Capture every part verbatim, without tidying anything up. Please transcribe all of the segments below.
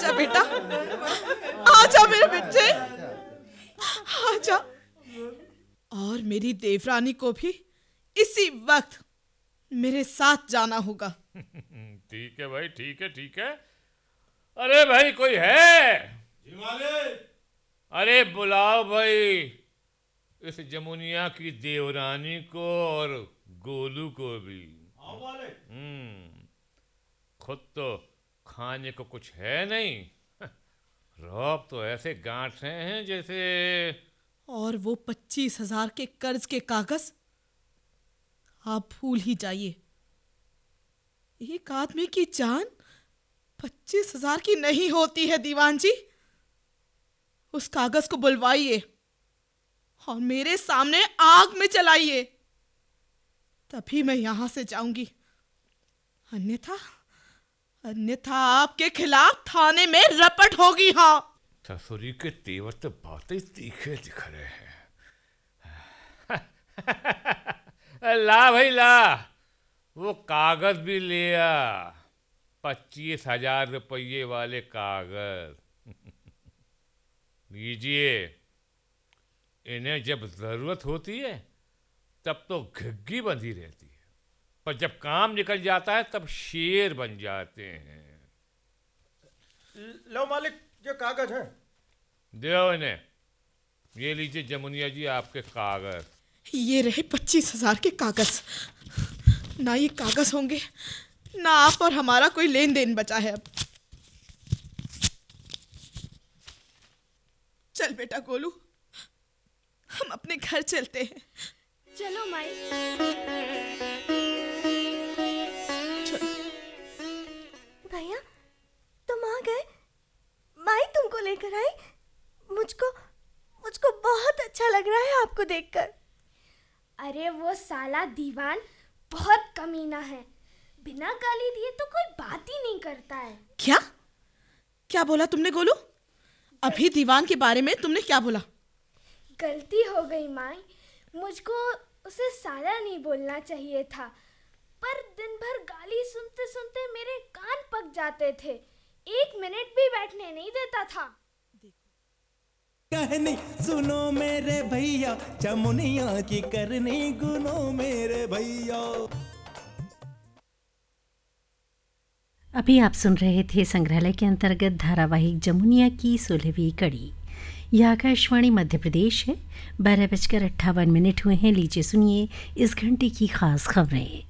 आजा बेटा, आजा मेरे बच्चे, आजा। और मेरी देवरानी को भी इसी वक्त मेरे साथ जाना होगा। ठीक है भाई, ठीक है ठीक है। अरे भाई कोई है? जी मालिक। अरे बुलाओ भाई इस जमुनिया की देवरानी को और गोलू को भी। हाँ मालिक। हम्म खुद तो खाने को कुछ है नहीं, रौब तो ऐसे गांठ रहे हैं जैसे। और वो पच्चीस हजार के कर्ज के कागज आप भूल ही जाइए। एक आदमी की जान पच्चीस हजार की नहीं होती है दीवान जी। उस कागज को बुलवाइए और मेरे सामने आग में जलाइए, तभी मैं यहां से जाऊंगी। अन्यथा अन्यथा आपके खिलाफ थाने में रपट होगी। हाँ, ससुरी के तेवर तो बातें तीखे दिख रहे हैं। ला भाई ला, वो कागज भी लिया, पच्चीस हजार रुपये वाले कागज। लीजिए, इन्हें जब जरूरत होती है तब तो घिग्गी बंधी रहती है, पर जब काम निकल जाता है तब शेर बन जाते हैं। लो मालिक, ये कागज है। दो इन्हें। ये लीजिए जमुनिया जी आपके कागज। ये रहे पच्चीस हजार के कागज। ना ये कागज होंगे ना आप और हमारा कोई लेन देन बचा है अब। चल बेटा गोलू, हम अपने घर चलते हैं। चलो माई। चल। भैया तुम आ गए। माई तुमको लेकर आई। मुझको मुझको बहुत अच्छा लग रहा है आपको देखकर। अरे वो साला दीवान बहुत कमीना है, बिना गाली दिए तो कोई बात ही नहीं करता है। क्या क्या बोला तुमने गोलू? अभी दीवान के बारे में तुमने क्या बोला? गलती हो गई माई, मुझको उसे साला नहीं बोलना चाहिए था, पर दिन भर गाली सुनते सुनते मेरे कान पक जाते थे, एक मिनट भी बैठने नहीं देता था। कहनी सुनो मेरे भैया, जमुनिया की करनी गुनो मेरे भैया। अभी आप सुन रहे थे संग्रहालय के अंतर्गत धारावाहिक जमुनिया की सोलहवीं कड़ी। यह आकाशवाणी मध्य प्रदेश है। बारह बजकर अट्ठावन मिनट हुए हैं। लीजिए सुनिए इस घंटे की खास खबरें।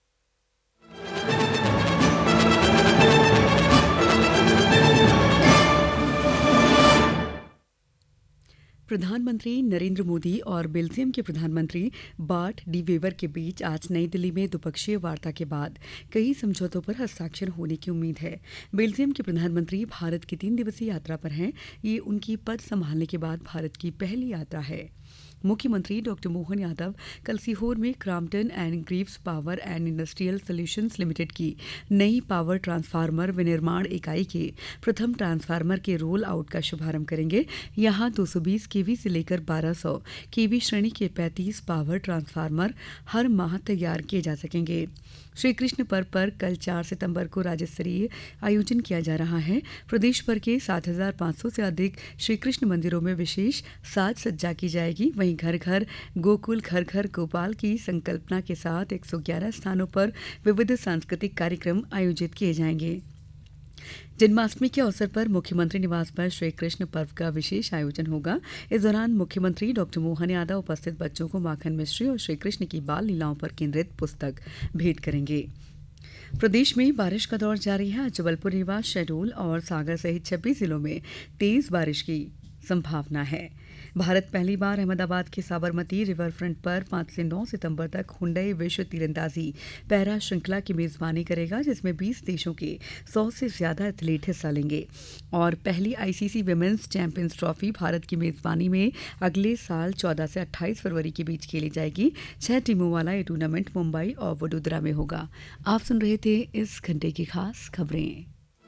प्रधानमंत्री नरेंद्र मोदी और बेल्जियम के प्रधानमंत्री बार्ट डी वेवर के बीच आज नई दिल्ली में द्विपक्षीय वार्ता के बाद कई समझौतों पर हस्ताक्षर होने की उम्मीद है। बेल्जियम के प्रधानमंत्री भारत की तीन दिवसीय यात्रा पर हैं। ये उनकी पद संभालने के बाद भारत की पहली यात्रा है। मुख्यमंत्री डॉक्टर मोहन यादव कल सीहोर में Crompton and Greaves power and industrial solutions limited की नई पावर ट्रांसफार्मर विनिर्माण इकाई के प्रथम ट्रांसफार्मर के रोल आउट का शुभारंभ करेंगे। यहां दो सौ बीस केवी से लेकर बारह सौ केवी श्रेणी के पैंतीस पावर ट्रांसफार्मर हर माह तैयार किए जा सकेंगे। श्री कृष्ण पर्व पर कल चार सितंबर को राज्य स्तरीय आयोजन किया जा रहा है। प्रदेश भर के सात हजार पाँच सौ से अधिक श्री कृष्ण मंदिरों में विशेष साज सज्जा की जाएगी। वहीं घर घर गोकुल घर घर गोपाल की संकल्पना के साथ एक सौ ग्यारह स्थानों पर विविध सांस्कृतिक कार्यक्रम आयोजित किए जाएंगे। जन्माष्टमी के अवसर पर मुख्यमंत्री निवास पर श्री कृष्ण पर्व का विशेष आयोजन होगा। इस दौरान मुख्यमंत्री डॉक्टर मोहन यादव उपस्थित बच्चों को माखन मिश्री और श्री कृष्ण की बाल लीलाओं पर केंद्रित पुस्तक भेंट करेंगे। प्रदेश में बारिश का दौर जारी है। आज जबलपुर, रीवा, शहडोल और सागर सहित छब्बीस जिलों में तेज बारिश की संभावना है। भारत पहली बार अहमदाबाद के साबरमती रिवर फ्रंट पर पाँच से नौ सितंबर तक हुंडई विश्व तीरंदाजी पैरा श्रृंखला की मेजबानी करेगा, जिसमें बीस देशों के सौ से ज्यादा एथलीट हिस्सा लेंगे। और पहली ICC women's champions trophy Bharat की मेजबानी में अगले साल चौदह से अट्ठाईस फरवरी के बीच खेली जाएगी। छह टीमों वाला ये टूर्नामेंट मुंबई और वडोदरा में होगा। आप सुन रहे थे इस घंटे की खास खबरें।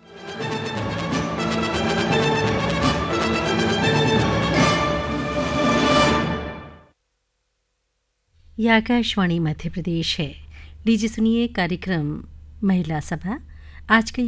यह आकाशवाणी मध्य प्रदेश है। लीजिए सुनिए कार्यक्रम महिला सभा। आज का